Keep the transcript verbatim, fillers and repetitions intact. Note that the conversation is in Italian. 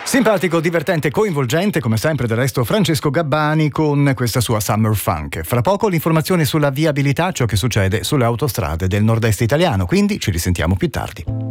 Simpatico, divertente, coinvolgente, come sempre del resto Francesco Gabbani con questa sua Summer Funk. Fra poco l'informazione sulla viabilità, ciò che succede sulle autostrade del nord-est italiano, quindi ci risentiamo più tardi.